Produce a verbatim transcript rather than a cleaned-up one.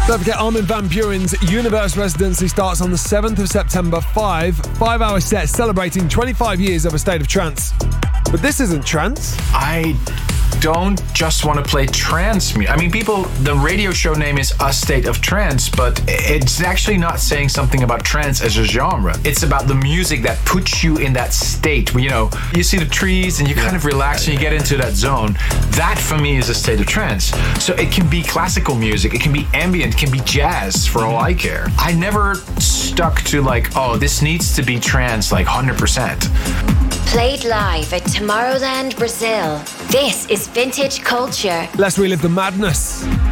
Don't forget, Armin van Buuren's Universe residency starts on the seventh of September. Five five-hour sets celebrating twenty-five years of A State of Trance. But this isn't trance. I don't just want to play trance music. I mean, people, the radio show name is A State of Trance, but it's actually not saying something about trance as a genre. It's about the music that puts you in that state where, you know, you see the trees and you kind of relax and you get into that zone. That, for me, is a state of trance. So it can be classical music, it can be ambient, it can be jazz, for all I care. I never stuck to like, oh, this needs to be trance, like one hundred percent. Played live at Tomorrowland, Brazil. This is Vintage Culture. Let's relive the madness.